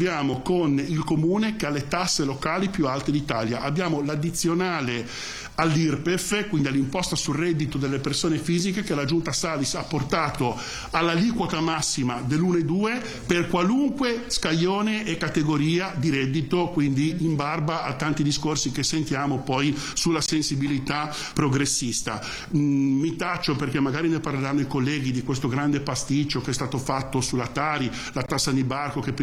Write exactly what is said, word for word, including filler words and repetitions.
troviamo con il comune che ha le tasse locali più alte d'Italia. Abbiamo l'addizionale all'I R P E F, quindi all'imposta sul reddito delle persone fisiche, che la Giunta Salis ha portato all'aliquota massima dell'uno virgola due per qualunque scaglione e categoria di reddito, quindi in barba a tanti discorsi che sentiamo poi sulla sensibilità progressista. Mm, mi taccio perché magari ne parleranno i colleghi di questo grande pasticcio che è stato fatto sulla Tari, la tassa di barco che